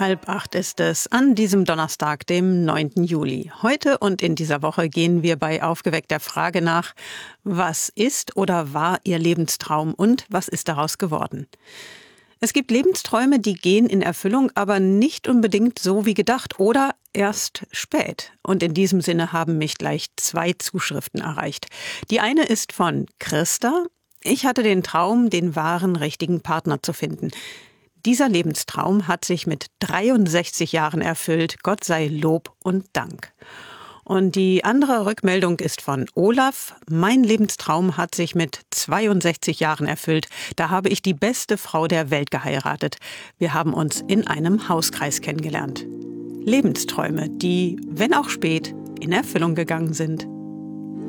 7:30 ist es an diesem Donnerstag, dem 9. Juli. Heute und in dieser Woche gehen wir bei Aufgeweckt der Frage nach, was ist oder war Ihr Lebenstraum und was ist daraus geworden? Es gibt Lebensträume, die gehen in Erfüllung, aber nicht unbedingt so wie gedacht oder erst spät. Und in diesem Sinne haben mich gleich 2 Zuschriften erreicht. Die eine ist von Christa. Ich hatte den Traum, den wahren, richtigen Partner zu finden. Dieser Lebenstraum hat sich mit 63 Jahren erfüllt. Gott sei Lob und Dank. Und die andere Rückmeldung ist von Olaf. Mein Lebenstraum hat sich mit 62 Jahren erfüllt. Da habe ich die beste Frau der Welt geheiratet. Wir haben uns in einem Hauskreis kennengelernt. Lebensträume, die, wenn auch spät, in Erfüllung gegangen sind.